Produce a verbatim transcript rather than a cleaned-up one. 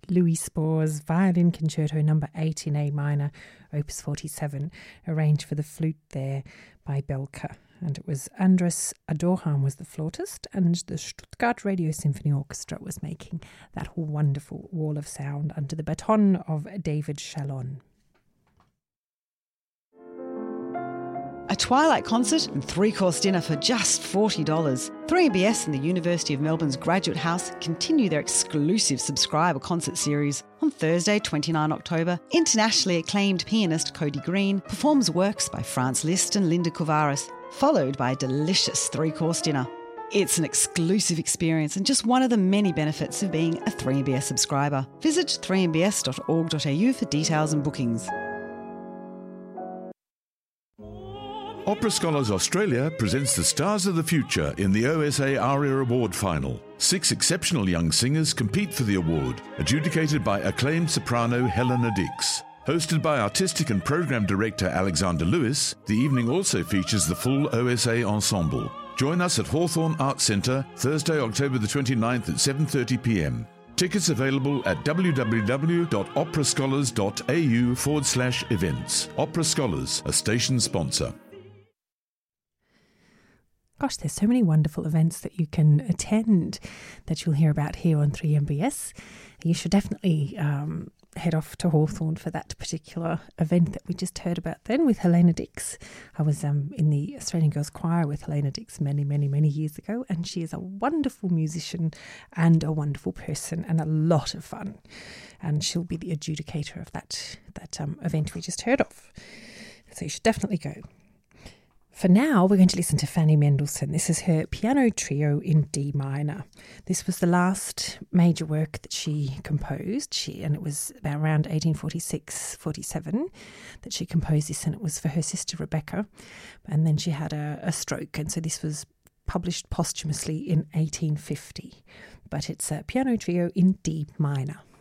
Louis Spohr's Violin Concerto Number eight in A minor, Opus forty-seven, arranged for the flute there by Belka. And it was Andras Adorhan was the flautist, and the Stuttgart Radio Symphony Orchestra was making that wonderful wall of sound under the baton of David Chalon. A twilight concert and three-course dinner for just forty dollars. three M B S and the University of Melbourne's Graduate House continue their exclusive subscriber concert series. On Thursday, the twenty-ninth of October, internationally acclaimed pianist Cody Green performs works by Franz Liszt and Linda Kovaris, followed by a delicious three-course dinner. It's an exclusive experience and just one of the many benefits of being a three M B S subscriber. Visit three m b s dot org dot a u for details and bookings. Opera Scholars Australia presents the Stars of the Future in the O S A ARIA Award Final. Six exceptional young singers compete for the award, adjudicated by acclaimed soprano Helena Dix. Hosted by Artistic and Program Director Alexander Lewis, the evening also features the full O S A ensemble. Join us at Hawthorne Arts Centre, Thursday, October the twenty-ninth at seven thirty p m. Tickets available at www.operascholars.au forward slash events. Opera Scholars, a station sponsor. Gosh, there's so many wonderful events that you can attend that you'll hear about here on three M B S. You should definitely um, head off to Hawthorne for that particular event that we just heard about then with Helena Dix. I was um, in the Australian Girls Choir with Helena Dix many, many, many years ago, and she is a wonderful musician and a wonderful person and a lot of fun. And she'll be the adjudicator of that, that um, event we just heard of. So you should definitely go. For now, we're going to listen to Fanny Mendelssohn. This is her piano trio in D minor. This was the last major work that she composed, she, and it was about around eighteen forty-six forty-seven that she composed this, and it was for her sister Rebecca. And then she had a, a stroke, and so this was published posthumously in eighteen fifty. But it's a piano trio in D minor.